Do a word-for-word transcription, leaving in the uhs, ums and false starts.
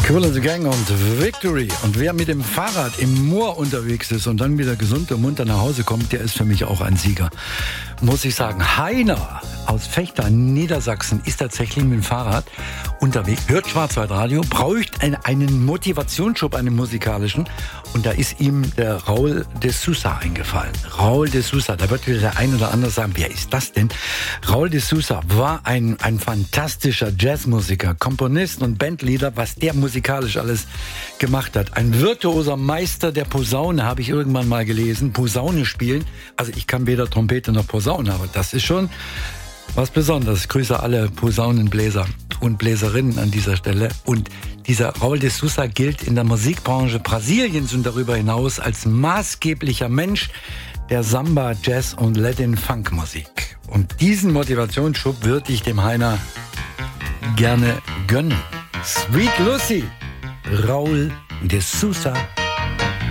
Kool and the Gang und Victory. Und wer mit dem Fahrrad im Moor unterwegs ist und dann wieder gesund und munter nach Hause kommt, der ist für mich auch ein Sieger. Muss ich sagen, Heiner aus Vechta, Niedersachsen, ist tatsächlich mit dem Fahrrad unterwegs, hört Schwarzwaldradio, braucht einen, einen Motivationsschub, einen musikalischen. Und da ist ihm der Raul de Sousa eingefallen. Raul de Sousa, da wird wieder der ein oder andere sagen, wer ist das denn? Raul de Sousa war ein, ein fantastischer Jazzmusiker, Komponist und Bandleader, was der musikalisch alles gemacht hat. Ein virtuoser Meister der Posaune, habe ich irgendwann mal gelesen. Posaune spielen. Also ich kann weder Trompete noch Posaune, aber das ist schon was Besonderes. Ich grüße alle Posaunenbläser und Bläserinnen an dieser Stelle. Und dieser Raul de Sousa gilt in der Musikbranche Brasiliens und darüber hinaus als maßgeblicher Mensch der Samba, Jazz und Latin-Funk-Musik. Und diesen Motivationsschub würde ich dem Heiner gerne gönnen. Sweet Lucy, Raul de Sousa.